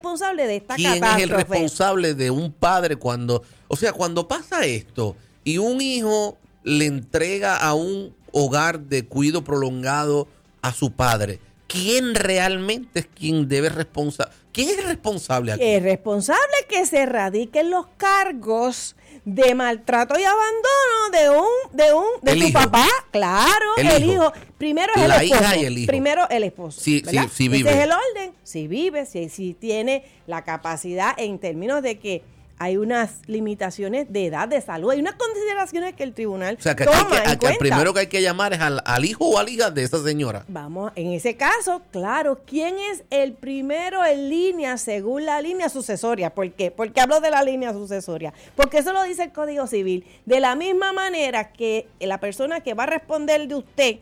responsable de esta catástrofe? ¿Quién es el responsable de un padre cuando pasa esto y un hijo le entrega a un hogar de cuidado prolongado a su padre? ¿Quién realmente es quien debe responsable? ¿Quién es el responsable aquí? Es responsable que se radiquen los cargos de maltrato y abandono de tu papá. Claro, el hijo. Primero es el esposo. La hija y el hijo. Primero el esposo. Sí, vive. Ese es el orden. Si vive, si tiene la capacidad en términos de que hay unas limitaciones de edad, de salud, hay unas consideraciones que el tribunal toma en cuenta. El primero que hay que llamar es al hijo o a la hija de esa señora. Vamos, en ese caso, claro, ¿quién es el primero en línea según la línea sucesoria? ¿Por qué? Porque hablo de la línea sucesoria. Porque eso lo dice el Código Civil. De la misma manera que la persona que va a responder de usted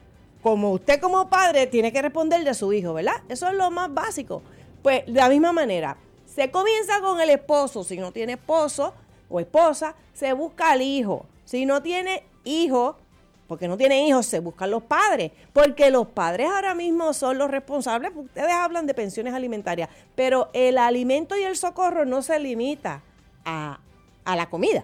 como padre, tiene que responder de su hijo, ¿verdad? Eso es lo más básico. Pues, de la misma manera, se comienza con el esposo. Si no tiene esposo o esposa, se busca al hijo. Si no tiene hijo, porque no tiene hijos, se buscan los padres. Porque los padres ahora mismo son los responsables. Ustedes hablan de pensiones alimentarias, pero el alimento y el socorro no se limita a la comida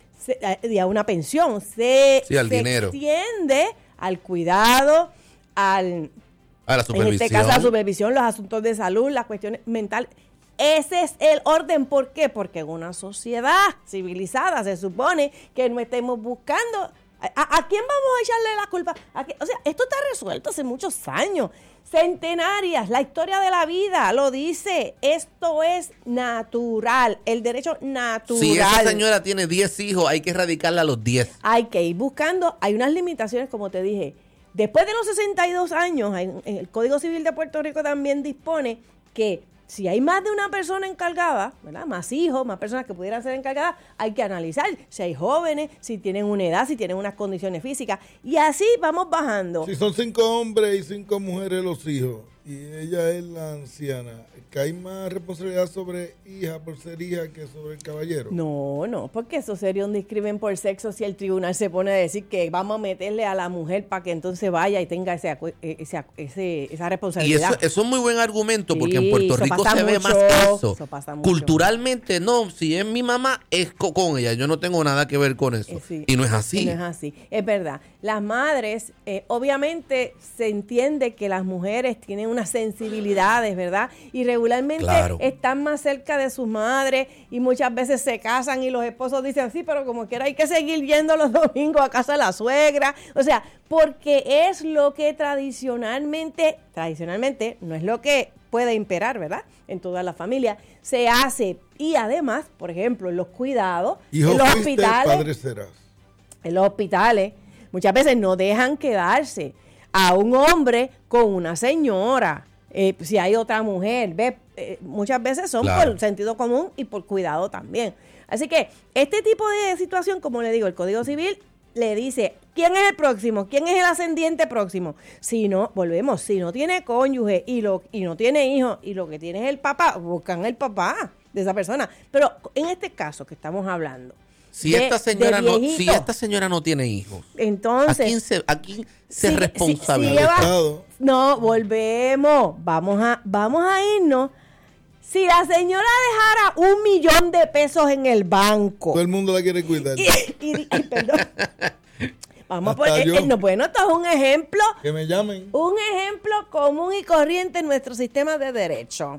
y a una pensión. Al dinero. Se extiende al cuidado, a la supervisión. En este caso, la supervisión, los asuntos de salud, las cuestiones mentales. Ese es el orden. ¿Por qué? Porque en una sociedad civilizada se supone que no estemos buscando. ¿A quién vamos a echarle la culpa? O sea, esto está resuelto hace muchos años. Centenarias, la historia de la vida lo dice. Esto es natural, el derecho natural. Si esa señora tiene 10 hijos, hay que erradicarla a los 10. Hay que ir buscando. Hay unas limitaciones, como te dije. Después de los 62 años, el Código Civil de Puerto Rico también dispone que si hay más de una persona encargada, ¿verdad? Más hijos, más personas que pudieran ser encargadas, hay que analizar si hay jóvenes, si tienen una edad, si tienen unas condiciones físicas. Y así vamos bajando. Si son 5 hombres y 5 mujeres los hijos, y ella es la anciana, ¿que hay más responsabilidad sobre hija por ser hija que sobre el caballero? No, porque eso sería un discrimen por sexo si el tribunal se pone a decir que vamos a meterle a la mujer para que entonces vaya y tenga esa responsabilidad. Y eso es muy buen argumento, porque en Puerto Rico se ve más eso. Eso pasa mucho. Culturalmente, no, si es mi mamá, es con ella. Yo no tengo nada que ver con eso. Y no es así. No es así. Es verdad. Las madres, obviamente, se entiende que las mujeres tienen unas sensibilidades, ¿verdad? Y regularmente están más cerca de sus madres y muchas veces se casan y los esposos dicen, sí, pero como quiera hay que seguir yendo los domingos a casa de la suegra. O sea, porque es lo que tradicionalmente, no es lo que puede imperar, ¿verdad? En toda la familia se hace. Y además, por ejemplo, en los cuidados, Hijo, en los hospitales, padre serás. En los hospitales, muchas veces no dejan quedarse a un hombre con una señora, si hay otra mujer, muchas veces son por sentido común y por cuidado también. Así que este tipo de situación, como le digo, el Código Civil le dice, ¿quién es el próximo? ¿Quién es el ascendiente próximo? Si no, volvemos, si no tiene cónyuge y no tiene hijos y lo que tiene es el papá, buscan el papá de esa persona. Pero en este caso que estamos hablando, si esta señora no tiene hijos, entonces ¿a quién se responsabiliza? No, volvemos. Vamos a irnos. Si la señora dejara $1 millón en el banco, todo el mundo la quiere cuidar. Perdón. Vamos a poner, bueno, esto es un ejemplo. Que me llamen. Un ejemplo común y corriente en nuestro sistema de derecho.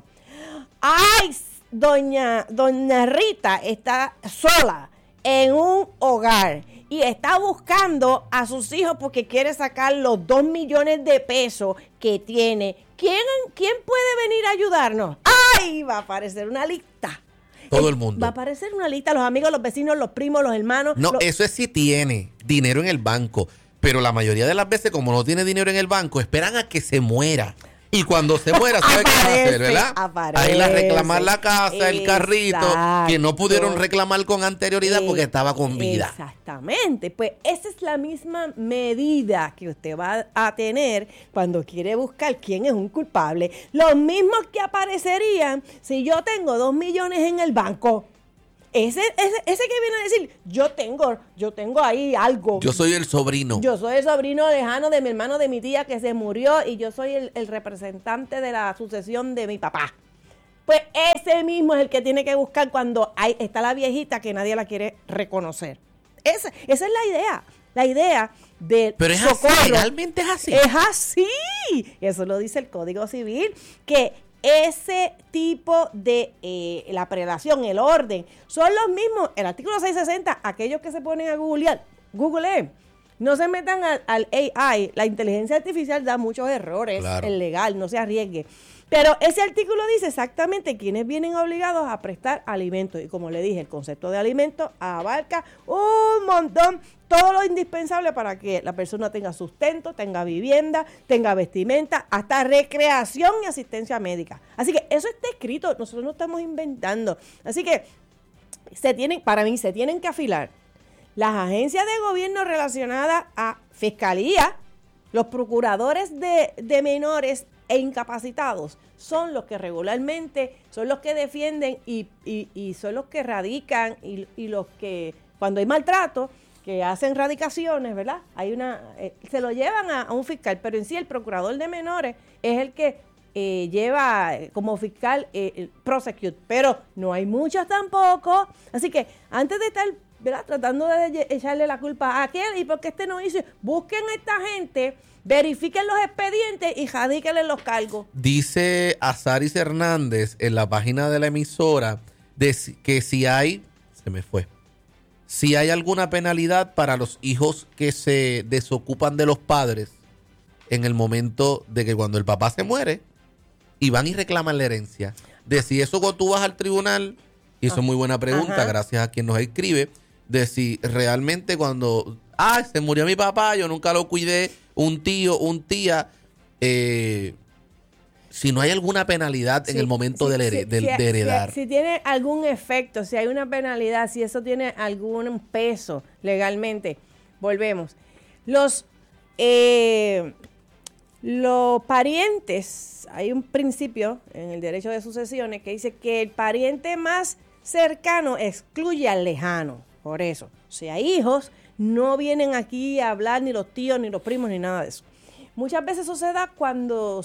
Ay, doña Rita está sola en un hogar y está buscando a sus hijos porque quiere sacar los $2 millones que tiene. ¿Quién puede venir a ayudarnos? ¡Ay! Va a aparecer una lista. Todo el mundo. Va a aparecer una lista, los amigos, los vecinos, los primos, los hermanos. No, eso es si tiene dinero en el banco. Pero la mayoría de las veces, como no tiene dinero en el banco, esperan a que se muera. Y cuando se muera, ¿sabe qué va a hacer, verdad? Ahí la reclamar la casa, el carrito, que no pudieron reclamar con anterioridad porque estaba con vida. Exactamente. Pues esa es la misma medida que usted va a tener cuando quiere buscar quién es un culpable. Los mismos que aparecerían si yo tengo $2 millones en el banco. Ese que viene a decir, yo tengo ahí algo. Yo soy el sobrino. Yo soy el sobrino lejano de mi hermano, de mi tía que se murió y yo soy el representante de la sucesión de mi papá. pues ese mismo es el que tiene que buscar cuando está la viejita que nadie la quiere reconocer. Esa es la idea. La idea de pero es socorro. Así, realmente es así. Es así. Eso lo dice el Código Civil, que ese tipo de la predación, el orden, son los mismos. El artículo 660, aquellos que se ponen a googlear, no se metan al AI. La inteligencia artificial da muchos errores, claro. Es legal, no se arriesgue. Pero ese artículo dice exactamente quiénes vienen obligados a prestar alimentos. Y como le dije, el concepto de alimento abarca un montón, todo lo indispensable para que la persona tenga sustento, tenga vivienda, tenga vestimenta, hasta recreación y asistencia médica. Así que eso está escrito, nosotros no estamos inventando. Así que para mí se tienen que afilar las agencias de gobierno relacionadas a fiscalía, los procuradores de menores e incapacitados son los que regularmente son los que defienden y son los que radican y los que cuando hay maltrato que hacen radicaciones, ¿verdad? Se lo llevan a un fiscal, pero en sí el procurador de menores es el que lleva como fiscal prosecute, pero no hay muchos tampoco, así que antes de estar, ¿verdad?, tratando de echarle la culpa a aquel y porque no hizo, busquen a esta gente, verifiquen los expedientes y radíquenle los cargos. Dice Azaris Hernández en la página de la emisora que si hay alguna penalidad para los hijos que se desocupan de los padres en el momento de que cuando el papá se muere y van y reclaman la herencia. De si eso cuando tú vas al tribunal, y eso es muy buena pregunta, gracias a quien nos escribe, de si realmente cuando se murió mi papá, yo nunca lo cuidé, un tío, un tía, si no hay alguna penalidad en el momento de heredar. Si tiene algún efecto, si hay una penalidad, si eso tiene algún peso legalmente, volvemos. Los parientes, hay un principio en el derecho de sucesiones que dice que el pariente más cercano excluye al lejano. Por eso, si hay hijos, no vienen aquí a hablar ni los tíos, ni los primos, ni nada de eso. Muchas veces eso se da cuando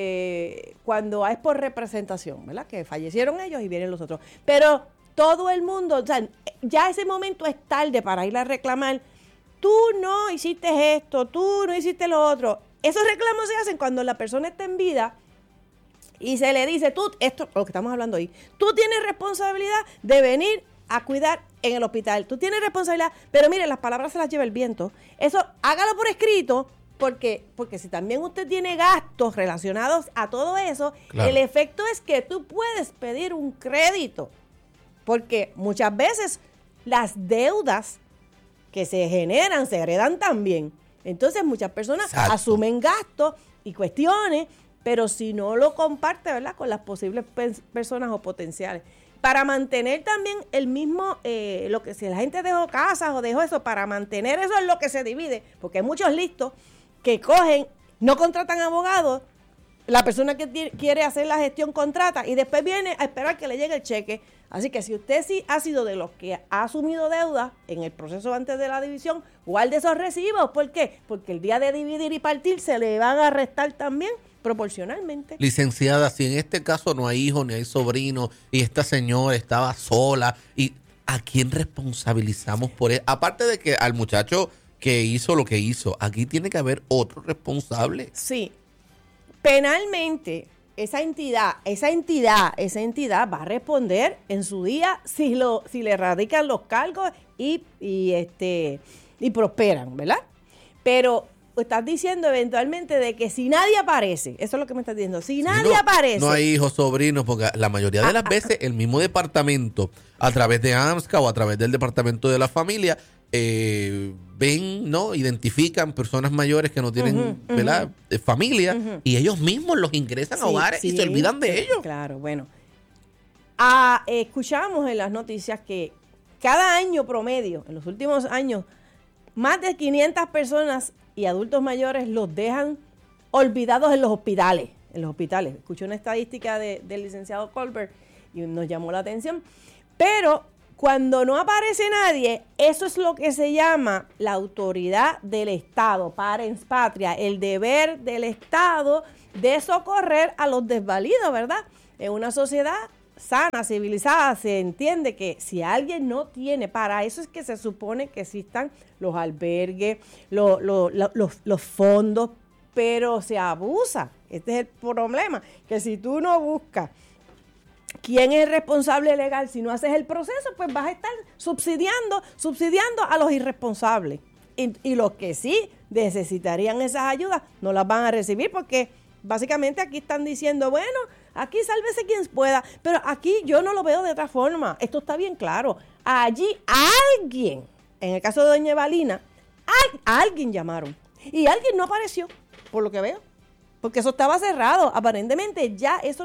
es por representación, ¿verdad? Que fallecieron ellos y vienen los otros. Pero todo el mundo, o sea, ya ese momento es tarde para ir a reclamar. Tú no hiciste esto, tú no hiciste lo otro. Esos reclamos se hacen cuando la persona está en vida y se le dice, esto, lo que estamos hablando hoy, tú tienes responsabilidad de venir a cuidar en el hospital. Tú tienes responsabilidad, pero mire, las palabras se las lleva el viento. Eso, hágalo por escrito, porque si también usted tiene gastos relacionados a todo eso, claro, el efecto es que tú puedes pedir un crédito. Porque muchas veces las deudas que se generan se heredan también. Entonces muchas personas asumen gastos y cuestiones, pero si no lo comparte, ¿verdad?, con las posibles personas o potenciales. Para mantener también el mismo, lo que si la gente dejó casas o dejó eso, para mantener eso es lo que se divide, porque hay muchos listos que cogen, no contratan abogados, la persona que quiere hacer la gestión contrata y después viene a esperar que le llegue el cheque. Así que si usted sí ha sido de los que ha asumido deuda en el proceso antes de la división, guarde esos recibos. ¿Por qué? Porque el día de dividir y partir se le van a restar también proporcionalmente. Licenciada, si en este caso no hay hijos ni hay sobrinos y esta señora estaba sola, ¿y a quién responsabilizamos por eso? Aparte de que al muchacho que hizo lo que hizo, aquí tiene que haber otro responsable. Sí, penalmente esa entidad va a responder en su día si le radican los cargos y prosperan, ¿verdad? Pero estás diciendo eventualmente de que si nadie aparece, eso es lo que me estás diciendo, si nadie aparece. No hay hijos, sobrinos, porque la mayoría de las veces el mismo departamento, a través de AMSCA o a través del departamento de la familia, ven, ¿no? Identifican personas mayores que no tienen, ¿verdad?, familia, y ellos mismos los ingresan a hogares y se olvidan de ellos. Claro, bueno. Escuchamos en las noticias que cada año promedio, en los últimos años, más de 500 personas y adultos mayores los dejan olvidados en los hospitales. Escuché una estadística del licenciado Colbert y nos llamó la atención. Pero cuando no aparece nadie, eso es lo que se llama la autoridad del Estado, parens patria, el deber del Estado de socorrer a los desvalidos, ¿verdad? en una sociedad sana, civilizada, se entiende que si alguien no tiene, para eso es que se supone que existan los albergues, los fondos, pero se abusa. Este es el problema, que si tú no buscas quién es el responsable legal, si no haces el proceso, pues vas a estar subsidiando a los irresponsables. Y los que sí necesitarían esas ayudas no las van a recibir porque básicamente aquí están diciendo, bueno, aquí sálvese quien pueda, pero aquí yo no lo veo de otra forma. Esto está bien claro. Allí alguien, en el caso de doña Evalina, a alguien llamaron y alguien no apareció, por lo que veo, porque eso estaba cerrado. Aparentemente ya eso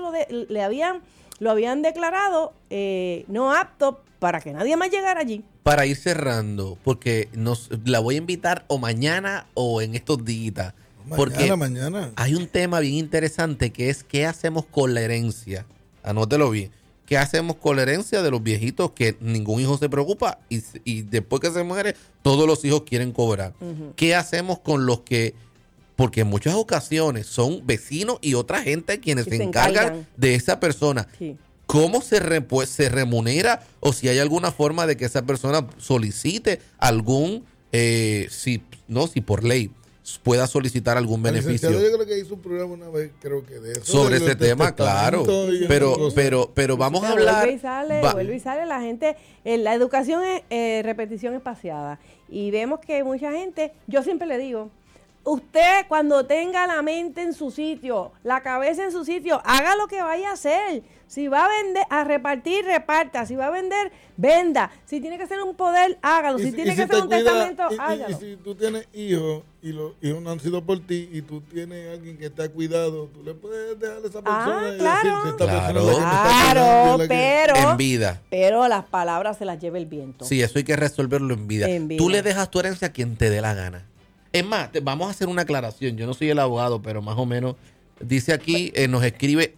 lo habían declarado no apto para que nadie más llegara allí. Para ir cerrando, porque la voy a invitar o mañana o en estos días. Porque mañana. Hay un tema bien interesante que es ¿qué hacemos con la herencia? Anótelo bien. ¿Qué hacemos con la herencia de los viejitos que ningún hijo se preocupa y después que se muere todos los hijos quieren cobrar? Uh-huh. ¿Qué hacemos con los que, porque en muchas ocasiones son vecinos y otra gente quienes se encargan de esa persona? Sí. ¿Cómo se remunera o si hay alguna forma de que esa persona solicite algún, si por ley, pueda solicitar algún beneficio? Yo creo que hizo un programa una vez, creo que de eso. Sobre ese tema, claro. Pero vamos a hablar. Vuelve y sale la gente. La educación es repetición espaciada. Y vemos que mucha gente, yo siempre le digo, usted cuando tenga la mente en su sitio, la cabeza en su sitio, haga lo que vaya a hacer. Si va a vender, a repartir, reparta. Si va a vender, venda. Si tiene que hacer un poder, hágalo. Si tiene que hacer un testamento, hágalo. Y si tú tienes hijos y los hijos no han sido por ti y tú tienes a alguien que está cuidado, tú le puedes dejar a esa persona y claro. decir que esta persona pero en vida. Pero las palabras se las lleva el viento. Sí, eso hay que resolverlo en vida. Tú le dejas tu herencia a quien te dé la gana. Es más, vamos a hacer una aclaración. Yo no soy el abogado, pero más o menos dice aquí, nos escribe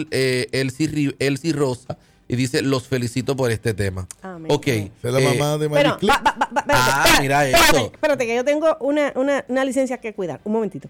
Elsie Rosa y dice, los felicito por este tema. Amén. Ok. Es la mamá de Mariclip. Mira esto. Espérate, que yo tengo una licencia que cuidar. Un momentito.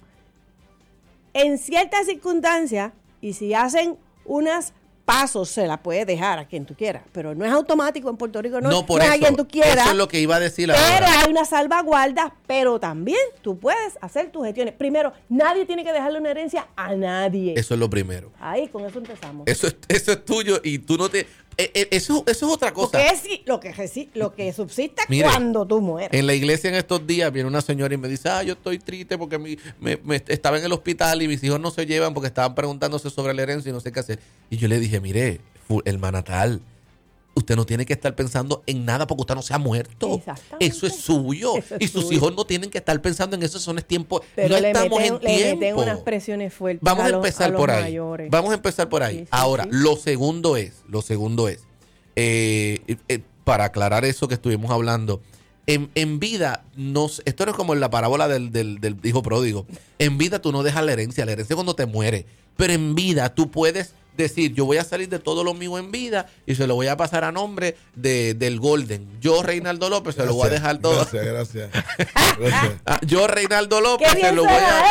En ciertas circunstancias, y si hacen unas pasos, se la puedes dejar a quien tú quieras, pero no es automático en Puerto Rico, no es a quien tú quieras. Eso es lo que iba a decir ahora. Pero hay una salvaguarda, pero también tú puedes hacer tus gestiones. Primero, nadie tiene que dejarle una herencia a nadie. Eso es lo primero. Ahí, con eso empezamos. Eso es tuyo y tú no te... Eso es otra cosa. Porque es lo que subsiste. Mire, cuando tú mueres. En la iglesia en estos días viene una señora y me dice, yo estoy triste porque me estaba en el hospital y mis hijos no se llevan porque estaban preguntándose sobre la herencia y no sé qué hacer. Y yo le dije, mire, hermana tal, usted no tiene que estar pensando en nada porque usted no se ha muerto. Eso es suyo. Y sus hijos no tienen que estar pensando en eso. Son tiempo. Pero no estamos en tiempo. Le meten unas presiones fuertes. Vamos a empezar por ahí. Mayores. Vamos a empezar por ahí. Sí, ahora, sí. Lo segundo es, para aclarar eso que estuvimos hablando, en vida, esto no es como en la parábola del hijo pródigo. En vida tú no dejas la herencia es cuando te mueres. Pero en vida tú puedes decir, yo voy a salir de todo lo mío en vida y se lo voy a pasar a nombre del Golden. Yo, Reinaldo López, se lo voy a dejar todo. Gracias. Yo, Reinaldo López, se lo voy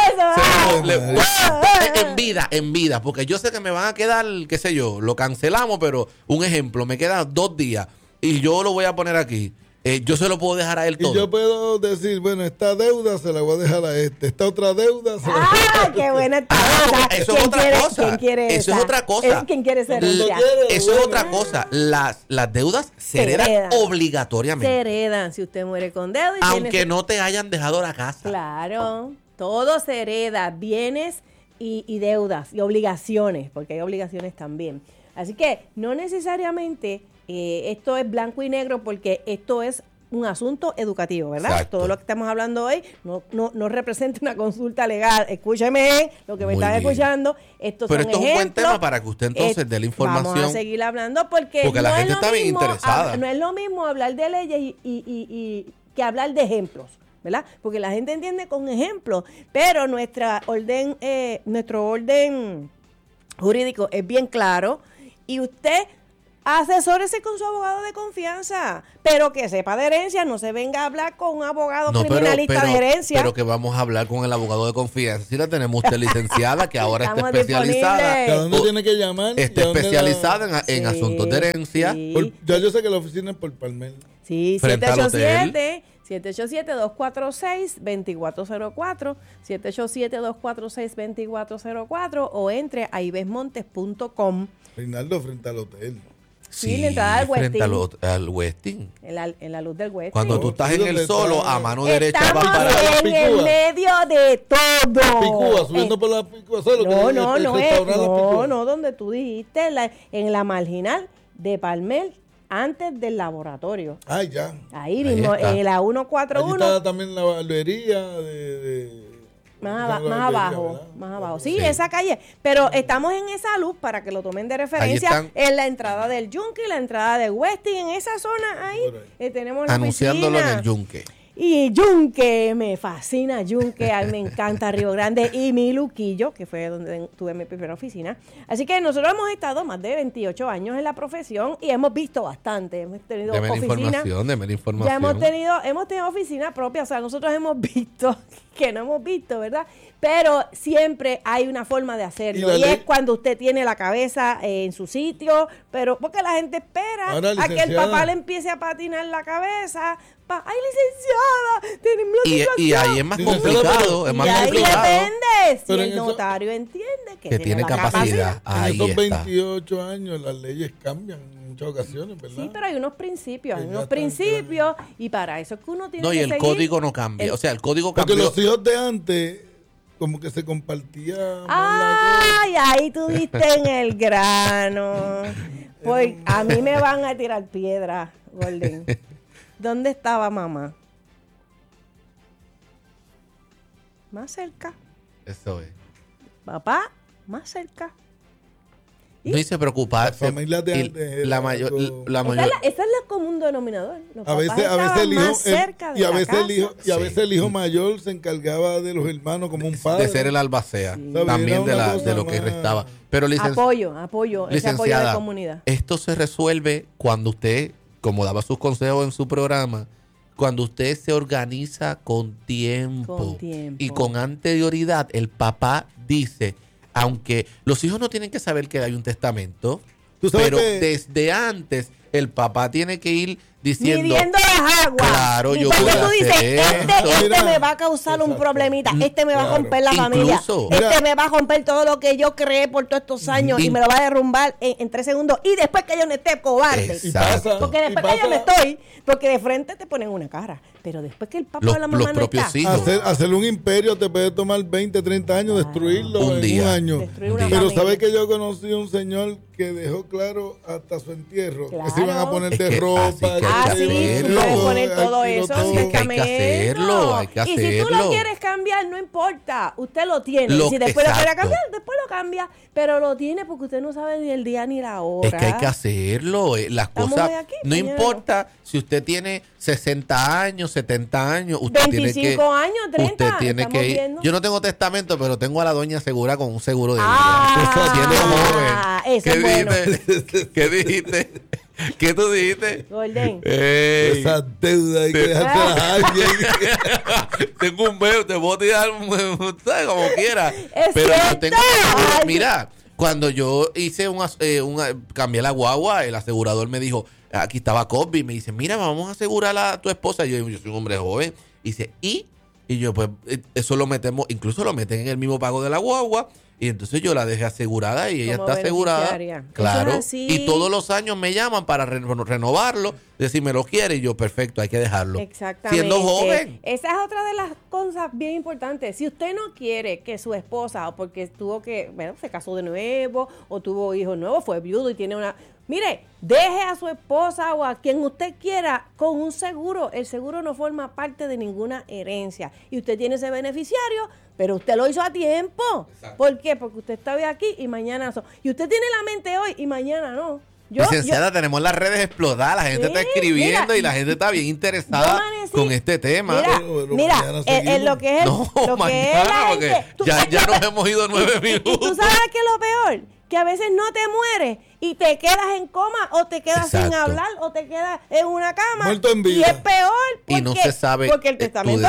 a... En vida, porque yo sé que me van a quedar, qué sé yo, lo cancelamos, pero un ejemplo, me quedan 2 días y yo lo voy a poner aquí. Yo se lo puedo dejar a él todo. Y yo puedo decir, bueno, esta deuda se la voy a dejar a esta otra deuda se la voy a dejar a qué buena está. Eso es otra cosa. ¿Quién quiere eso es otra cosa. ¿Quién quiere ser herencia? Eso es otra cosa. Las deudas se heredan obligatoriamente. Se heredan si usted muere con deuda. Aunque no te hayan dejado la casa. Claro. Todo se hereda. Bienes y deudas y obligaciones, porque hay obligaciones también. Así que no necesariamente... esto es blanco y negro porque esto es un asunto educativo, ¿verdad? Exacto. Todo lo que estamos hablando hoy no representa una consulta legal. Escúcheme lo que me están escuchando. Pero esto es un buen tema para que usted entonces dé la información. Vamos a seguir hablando porque la gente está bien interesada. No es lo mismo hablar de leyes y que hablar de ejemplos, ¿verdad? Porque la gente entiende con ejemplos, pero nuestro orden jurídico es bien claro y usted Asesórese con su abogado de confianza, pero que sepa de herencia, no se venga a hablar con un abogado criminalista de herencia. Pero que vamos a hablar con el abogado de confianza. Si la tenemos usted licenciada, que ahora está Estamos especializada. ¿A dónde tiene que llamar? Está especializada en asuntos de herencia. Sí. Yo sé que la oficina es por Palmel. Sí, Frente al hotel. 787-246-2404, 787-246-2404 o entre a ibesmontes.com. Reinaldo, frente al hotel. Sí, la entrada al Westin. Frente al Westin. En la luz del Westin. Cuando tú estás en el solo, a mano derecha Estamos vas para en el medio de todo. Picúa, subiendo por la Picúa. No, donde tú dijiste, en la marginal de Palmel, antes del laboratorio. Ay, ya. Ahí mismo, en la 141. Allí está también la barbería Más abajo. Sí, esa calle. Pero estamos en esa luz para que lo tomen de referencia. En la entrada del Yunque, la entrada de Westin, en esa zona ahí tenemos la anunciándolo oficina. en el Yunque. Y Yunque, me fascina Yunque, a mí me encanta Río Grande y mi Luquillo, que fue donde tuve mi primera oficina. Así que nosotros hemos estado más de 28 años en la profesión y hemos visto bastante. Hemos tenido oficina. Deme la información. Ya hemos tenido oficina propia, o sea, nosotros hemos visto que no hemos visto, ¿verdad? Pero siempre hay una forma de hacerlo. Y es cuando usted tiene la cabeza en su sitio, pero porque la gente espera a que el papá le empiece a patinar la cabeza. ¡Ay, licenciada! Tenemos la situación. Y ahí es más complicado. Y ahí depende. Si el notario entiende que tiene capacidad. En esos 28 años las leyes cambian en muchas ocasiones, ¿verdad? Sí, pero hay unos principios. Y para eso es que uno tiene que seguir. No, y el código no cambia. O sea, el código cambió. Porque los hijos de antes como que se compartían. ¡Ay! Ahí tú diste en el grano. Pues a mí me van a tirar piedras, Golden. ¿Dónde estaba mamá? Más cerca. Eso es. Papá, más cerca. No hice preocuparse. Las familias de antes. Ese es el común denominador. A veces el hijo, a veces el hijo mayor se encargaba de los hermanos como un padre. De ser el albacea. Sí. También de lo que restaba. Pero apoyo, ese apoyo de comunidad. Esto se resuelve cuando usted, como daba sus consejos en su programa, cuando usted se organiza con tiempo y con anterioridad. El papá dice, aunque los hijos no tienen que saber que hay un testamento, pero desde antes el papá tiene que ir diciendo, midiendo las aguas. Claro, yo voy a hacer este me va a causar un problemita, este me va a romper la familia, este me va a romper todo lo que yo creé por todos estos años y me lo va a derrumbar en 3 segundos y después que yo no esté cobarde. Porque después que yo no estoy, porque de frente te ponen una cara, pero después que el papá o la mamá no está. Hacer un imperio te puede tomar 20, 30 años, destruirlo en un año. Pero sabes que yo conocí a un señor que dejó claro hasta su entierro que se iban a poner de ropa. Sí, puedes poner todo eso. Hay que hacerlo. Y si tú lo quieres cambiar, no importa. Usted lo tiene. Si después lo quiere cambiar, después lo cambia. Pero lo tiene porque usted no sabe ni el día ni la hora. Es que hay que hacerlo. Las cosas. No importa si usted tiene 60 años, 70 años. Usted 25 tiene que, años, 30. Usted tiene que ir. Yo no tengo testamento, pero tengo a la doña segura con un seguro de vida. Siendo joven. ¿Qué dijiste? ¿Qué tú dijiste? Golden. Esa deuda hay que dejársela a alguien. Tengo un bebé, te voy a tirar como quiera. Pero yo tengo mira, cuando yo hice cambié la guagua, el asegurador me dijo, aquí estaba Cosby, me dice, mira, vamos a asegurar a tu esposa. Yo soy un hombre joven. Y dice, y yo, pues, eso lo metemos, incluso lo meten en el mismo pago de la guagua. Y entonces yo la dejé asegurada y ella está asegurada. Claro. Y todos los años me llaman para renovarlo, decir me lo quiere y yo, perfecto, hay que dejarlo. Exactamente. Siendo joven. Esa es otra de las cosas bien importantes. Si usted no quiere que su esposa, o porque se casó de nuevo, o tuvo hijos nuevos, fue viudo y tiene una... Mire, deje a su esposa o a quien usted quiera con un seguro. El seguro no forma parte de ninguna herencia. Y usted tiene ese beneficiario, pero usted lo hizo a tiempo. Exacto. ¿Por qué? Porque usted está hoy aquí y mañana no. Y usted tiene la mente hoy y mañana no. Licenciada, tenemos las redes explotadas, la gente está escribiendo y la gente está bien interesada con este tema. Mira, en lo que es ya nos hemos ido 9 minutos. ¿Y tú sabes qué es lo peor? que a veces no te mueres y te quedas en coma o te quedas sin hablar o te quedas en una cama. Muerto en vida. Y es peor y no se sabe porque el testamento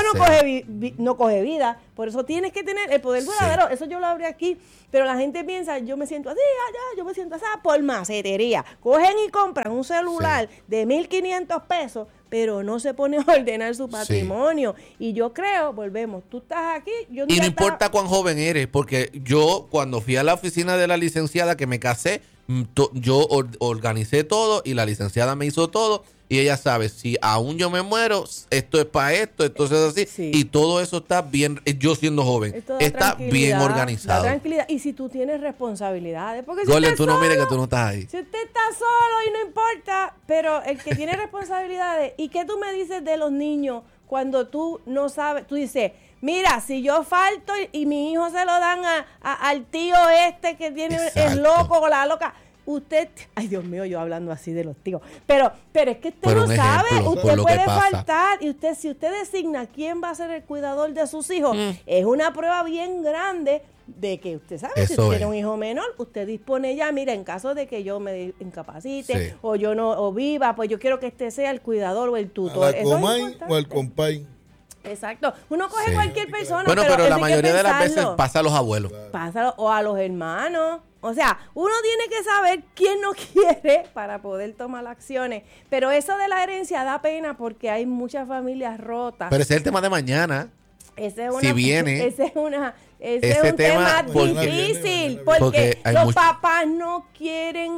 no coge vida. Por eso tienes que tener el poder verdadero. Eso yo lo hablé aquí, pero la gente piensa, yo me siento así, yo me siento así, por macetería. Cogen y compran un celular de 1,500 pesos, pero no se pone a ordenar su patrimonio. Y yo creo, volvemos, tú estás aquí. Y no importa cuán joven eres, porque yo cuando fui a la oficina de la licenciada que me casé, yo organicé todo y la licenciada me hizo todo. Y ella sabe, si aún yo me muero, esto es para esto, entonces así. Sí. Y todo eso está bien, yo siendo joven, está bien organizado. La tranquilidad. Y si tú tienes responsabilidades. Porque Golden, tú no mires que tú no estás ahí. Si usted está solo y no importa, pero el que tiene responsabilidades. ¿Y qué tú me dices de los niños cuando tú no sabes? Tú dices, mira, si yo falto y mi hijo se lo dan al tío que tiene el loco o la loca. Usted, ay Dios mío, yo hablando así de los tíos, pero es que usted no sabe, usted puede faltar y si usted designa quién va a ser el cuidador de sus hijos, es una prueba bien grande de que usted sabe, si usted tiene un hijo menor, usted dispone ya, mira, en caso de que yo me incapacite o yo no viva, pues yo quiero que este sea el cuidador o el tutor. A la comay o al compay. Exacto. Uno coge cualquier persona. Bueno, pero la mayoría de las veces pasa a los abuelos. Pasa o a los hermanos. O sea, uno tiene que saber quién no quiere para poder tomar acciones. Pero eso de la herencia da pena porque hay muchas familias rotas. Pero ese es el tema de mañana. Ese es si viene. Ese es un tema difícil. Porque los papás no quieren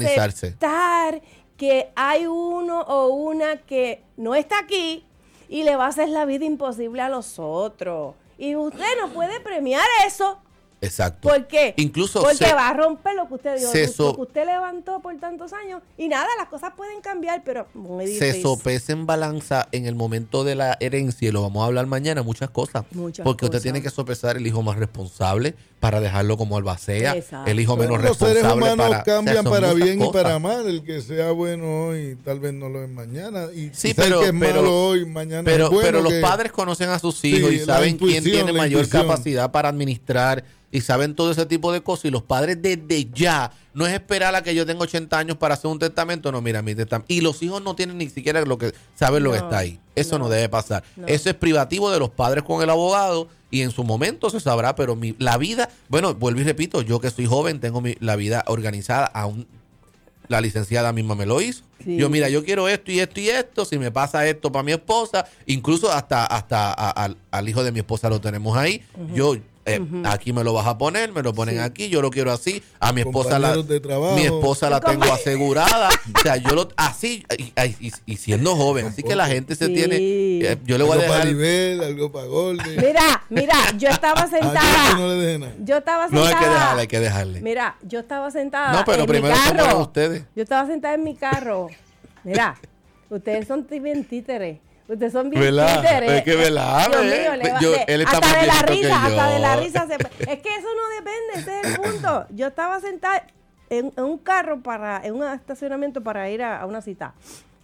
aceptar que hay uno o una que no está aquí y le va a hacer la vida imposible a los otros. Y usted no puede premiar eso. Exacto. ¿Por qué? Incluso porque va a romper lo que usted dijo, lo que usted levantó por tantos años. Y nada, las cosas pueden cambiar, pero muy difícil. Se sopesa en balanza en el momento de la herencia, y lo vamos a hablar mañana, muchas cosas. Porque usted tiene que sopesar el hijo más responsable para dejarlo como albacea, el hijo menos responsable. Los seres humanos cambian para bien y para mal. El que sea bueno hoy, tal vez no lo es mañana. Y pero, que es malo hoy, mañana pero, es bueno. Pero los padres conocen a sus hijos y saben quién tiene mayor capacidad para administrar. Y saben todo ese tipo de cosas. Y los padres desde ya, no es esperar a que yo tenga 80 años para hacer un testamento. No, mira, mi testamento. Y los hijos no tienen ni siquiera lo que saben lo que está ahí. Eso no debe pasar. Eso es privativo de los padres con el abogado. Y en su momento se sabrá. Pero la vida, bueno, vuelvo y repito, yo que soy joven, tengo la vida organizada. Aún la licenciada misma me lo hizo. Sí. Yo, mira, yo quiero esto y esto y esto. Si me pasa esto para mi esposa, incluso hasta al hijo de mi esposa lo tenemos ahí. Yo... aquí me lo vas a poner, me lo ponen aquí, yo lo quiero así, a mi esposa la tengo asegurada, o sea, yo así y siendo joven, así que la gente se tiene, yo le voy a dejar para nivel, algo para Golden. Mira, yo estaba sentada. No hay que dejarle. Mira, yo estaba sentada. No, pero primero son ustedes. Yo estaba sentada en mi carro. Mira, ustedes son bien títeres. Ustedes son bien títeres. Es que Dios mío, él está hasta de la risa, hasta de la risa. Es que eso no depende, ese es el punto. Yo estaba sentada en un carro en un estacionamiento para ir a una cita.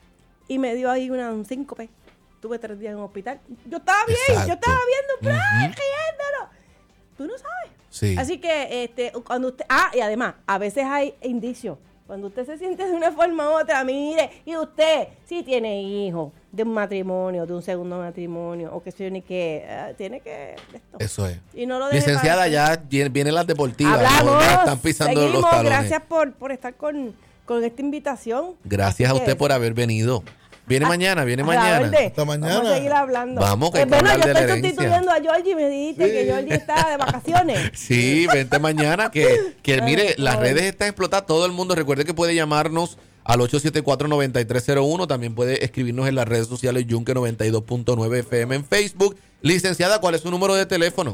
Y me dio ahí un síncope. Tuve 3 días en un hospital. Yo estaba bien, yo estaba viendo un plan, riéndolo. Tú no sabes. Sí. Así que cuando usted... y además, a veces hay indicios. Cuando usted se siente de una forma u otra, mire, y usted sí tiene hijos de un matrimonio, de un segundo matrimonio, o que tiene que esto. Eso es. Y no lo licenciada, ya vienen las deportivas. Hablamos, ya están pisando los talones. Gracias por estar con esta invitación. Gracias a usted por haber venido. Viene mañana. Hasta mañana. Vamos a seguir hablando. Vamos, que bueno, yo estoy sustituyendo a Georgie. Me dijiste que Georgie está de vacaciones. Sí, vente mañana. Que mire, las redes están explotadas. Todo el mundo, recuerde que puede llamarnos al 874-9301. También puede escribirnos en las redes sociales Yunque 92.9 FM en Facebook. Licenciada, ¿cuál es su número de teléfono?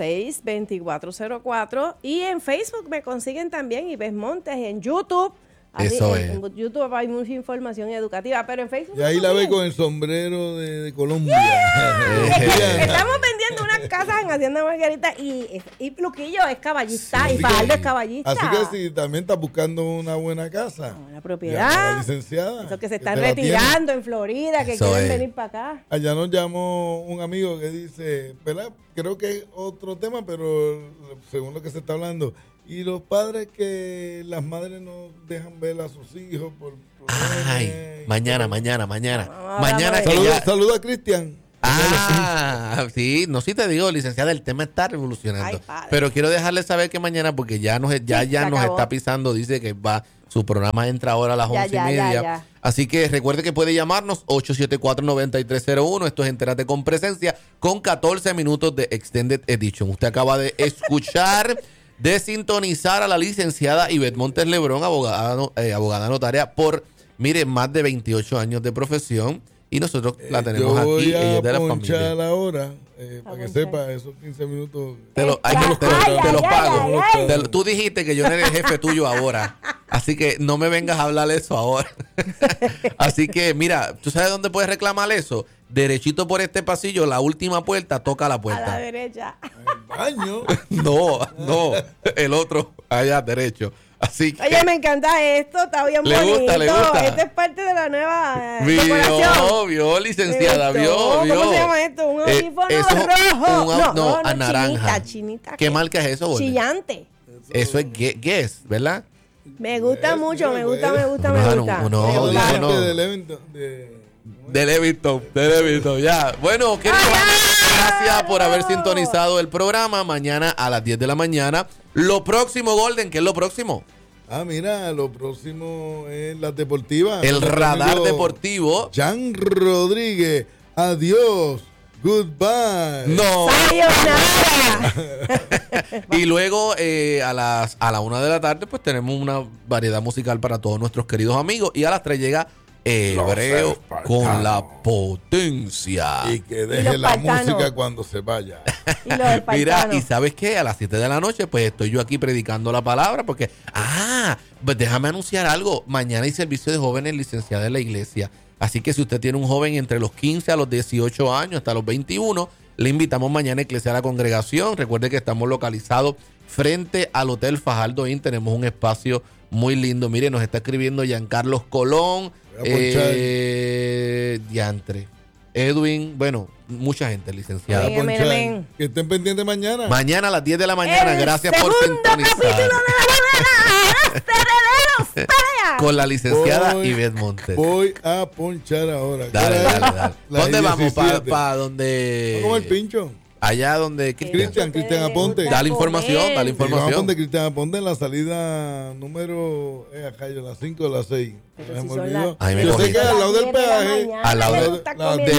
787-246-2404. Y en Facebook me consiguen también Ives Montes. En YouTube Así, eso es. En YouTube hay mucha información educativa, pero en Facebook. Y ahí la ve con el sombrero de Colombia. Estamos vendiendo unas casas en Hacienda Margarita y Luquillo es caballista y Fajardo es caballista. Así que si también estás buscando una buena casa, una propiedad, licenciada, esos que se están retirando en Florida, que quieren venir para acá. Allá nos llamó un amigo que dice, ¿verdad? Creo que es otro tema, pero según lo que se está hablando, y los padres que las madres no dejan ver a sus hijos por ay, mañana. Saluda a Cristian. Sí, no, sí te digo, licenciada, el tema está revolucionando. Ay, pero quiero dejarle saber que mañana, porque ya nos está pisando, dice que su programa entra ahora a las 11:30. Ya. Así que recuerde que puede llamarnos 874-9301. Esto es Entérate con Presencia, con 14 minutos de Extended Edition. Usted acaba de escuchar, de sintonizar a la licenciada Ivette Montes Lebrón, abogada notaria por, más de 28 años de profesión. Y nosotros la tenemos aquí, ella es de la familia. Ahora, para que sepa, esos 15 minutos. Te los pago. Tú dijiste que yo no era el jefe tuyo ahora. Así que no me vengas a hablar eso ahora. Así que, mira, ¿tú sabes dónde puedes reclamar eso? Derechito por este pasillo, la última puerta, toca la puerta. A la derecha. ¿El baño? No, el otro, allá derecho. Así que, oye, me encanta esto, está bien bonito. Le gusta. Esta es parte de la nueva decoración. Vio, licenciada, vio. ¿Cómo se llama esto? ¿Un audífono rojo? No, a naranja. Chinita. ¿Qué marca es eso, Borges? Chillante. Eso es Guess, ¿verdad? Me gusta mucho, me gusta. De Levington, ya. Bueno, gracias por haber sintonizado el programa. Mañana a las 10 de la mañana. Lo próximo, Golden, ¿qué es lo próximo? Mira, lo próximo es las deportivas. El radar deportivo. Jan Rodríguez, adiós, goodbye. No. ¡Sayonara! Y luego a la 1 de la tarde, pues tenemos una variedad musical para todos nuestros queridos amigos. Y a las 3 llega Hebreo con la potencia. Y que deje la música cuando se vaya. Mira, y ¿sabes qué? A las 7 de la noche, pues estoy yo aquí predicando la palabra porque, pues déjame anunciar algo. Mañana hay servicio de jóvenes licenciados en la iglesia. Así que si usted tiene un joven entre los 15 a los 18 años, hasta los 21, le invitamos mañana a Eclesia a la congregación. Recuerde que estamos localizados frente al Hotel Fajardo Inn. Tenemos un espacio muy lindo. Mire, nos está escribiendo Giancarlos Colón. Diantre. Edwin, bueno, mucha gente, licenciada. Amén. Que estén pendientes mañana. Mañana a las 10 de la mañana. Gracias por sintonizar. Capítulo de la novela con la licenciada Ivette Montes. Voy a ponchar ahora. Dale. ¿Dónde vamos? ¿Para dónde? ¿Cómo el pincho? Allá donde Cristian Aponte. Da la información. Aponte, Cristian Aponte en la salida número acá yo, las 5 o las 6. Yo sé que al lado del peaje, al lado de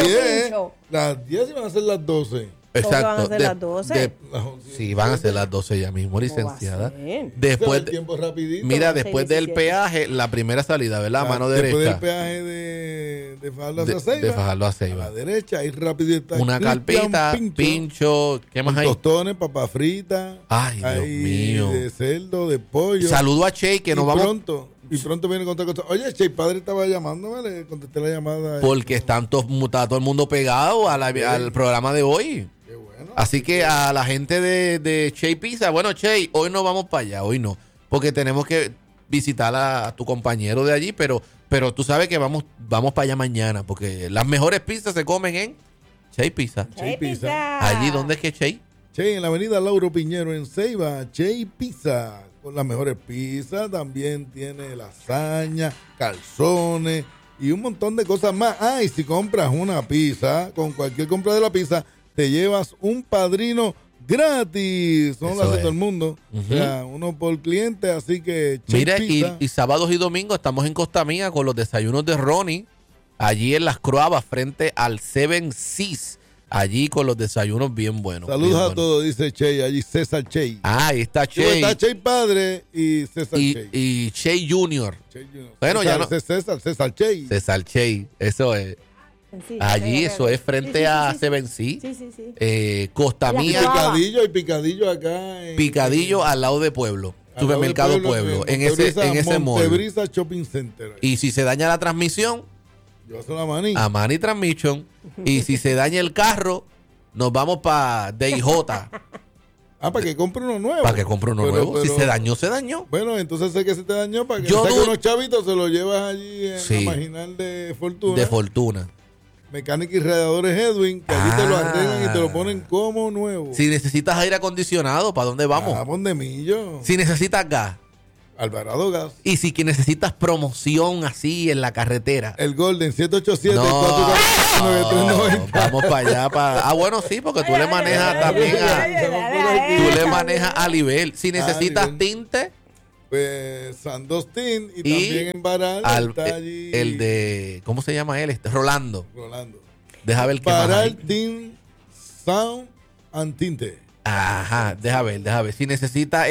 las 10 y van a ser las 12. Exacto. Van a ser las 12. Sí, van a ser las 12 ya mismo, licenciada. Después después del peaje, la primera salida, ¿verdad? Mano derecha. Después del peaje de Fajardo a Ceiba. A la derecha, ahí rapidito. Una carpita, pincho, ¿qué más hay? Tostones, papas fritas. Ay, Dios mío. De cerdo, de pollo. Saludo a Che, que nos vamos. Pronto viene con otra cosa. Oye, Che, padre estaba llamándome, le contesté la llamada. Porque está todo el mundo pegado al programa de hoy. Así que a la gente de Che Pizza, bueno, Che, hoy no vamos para allá, hoy no, porque tenemos que visitar a tu compañero de allí, pero tú sabes que vamos para allá mañana, porque las mejores pizzas se comen en Che Pizza. Che Pizza. Allí, ¿dónde es que Che? Che, en la avenida Lauro Piñero, en Ceiba, Che Pizza, con las mejores pizzas, también tiene lasaña, calzones y un montón de cosas más. Y si compras una pizza, con cualquier compra de la pizza, te llevas un padrino gratis. Son las de todo el mundo. O sea, uno por cliente, así que mira, y sábados y domingos estamos en Costa Mía con los desayunos de Ronnie, allí en Las Croabas, frente al Seven Seas. Allí con los desayunos bien buenos. Saludos a todos, dice Che, allí César Che. Ahí está Che. Está Che padre y César Che. Y Che Junior. Bueno, César, ya no. César Che. César Che, eso es. Sí, allí eso es frente a Seven Seas. Sí. Costa Mía. Picadillo acá. Picadillo al lado de Pueblo. Supermercado Pueblo. En ese mall. Montebrisa Shopping Center. Y si se daña la transmisión, yo a Manny. A Manny Transmission. Y si se daña el carro, nos vamos para DJ. Para que compre uno nuevo. Para que compre uno nuevo. Si se dañó, se dañó. Bueno, entonces sé que se te dañó. Para que saque unos chavitos, se los llevas allí en la marginal de Fortuna. De Fortuna. Mecánica y Radiadores Edwin, que allí te lo arreglan y te lo ponen como nuevo. Si necesitas aire acondicionado, ¿para dónde vamos? De Millo. Si necesitas gas. Alvarado Gas. Y si que necesitas promoción así en la carretera. El Golden 787 vamos para allá. Bueno, sí, porque tú le manejas también tú le manejas a nivel. Si necesitas tinte, pues Sandostin y también en Baral está allí el de, ¿cómo se llama él? Rolando. Deja ver qué más hay. Baral Tint Sound and Tinte. Ajá, deja ver. Si necesita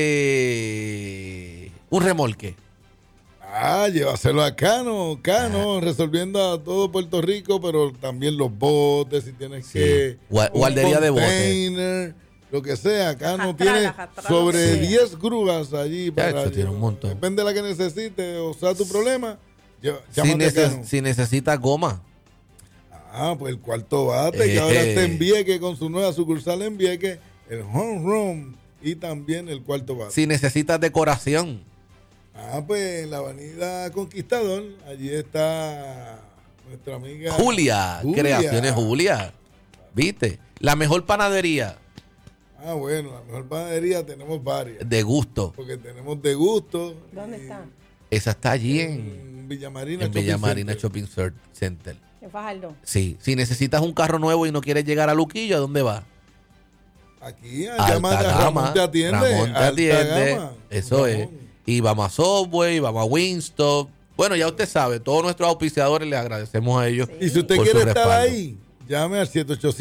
un remolque. Llévaselo a Cano, resolviendo a todo Puerto Rico, pero también los botes, si tienes que guardería de botes. Lo que sea, Cano tiene sobre 10 grúas allí para tiene un montón. Depende de la que necesites o sea tu problema. Si necesitas goma. Pues el Cuarto Bate, que ahora está en Vieques con su nueva sucursal en Vieques, el Home Run y también el Cuarto Bate. Si necesitas decoración. Pues en la avenida Conquistador, allí está nuestra amiga Julia. Creaciones Julia. ¿Viste? La mejor panadería. Bueno, la mejor panadería tenemos varias. De gusto. Porque tenemos de gusto. ¿Dónde está? Esa está allí en Villamarina Shopping Center. ¿En Fajardo? Sí. Si necesitas un carro nuevo y no quieres llegar a Luquillo, ¿a dónde vas? Aquí, Ramón te atiende. Eso es. Y vamos a Subway, vamos a Wingstop. Bueno, ya usted sabe, todos nuestros auspiciadores les agradecemos a ellos. Y si usted quiere estar ahí, llame al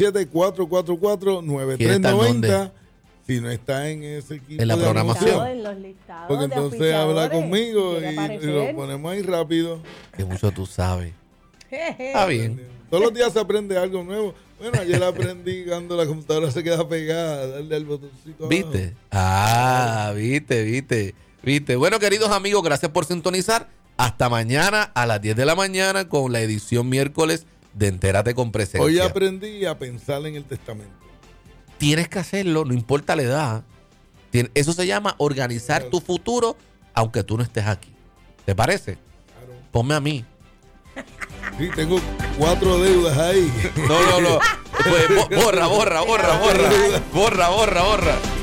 787-444-9390. Si no está en ese equipo en la programación. Porque entonces habla conmigo y lo ponemos ahí rápido. Que mucho tú sabes. Está bien. Todos los días se aprende algo nuevo. Bueno, ayer aprendí cuando la computadora se queda pegada, darle al botoncito abajo. ¿Viste? Bueno, queridos amigos, gracias por sintonizar. Hasta mañana a las 10 de la mañana con la edición miércoles de Entérate con Presencia. Hoy aprendí a pensar en el testamento. Tienes que hacerlo, no importa la edad. Eso se llama organizar tu futuro, aunque tú no estés aquí. ¿Te parece? Claro. Ponme a mí. Sí, tengo 4 deudas ahí. No. Pues borra.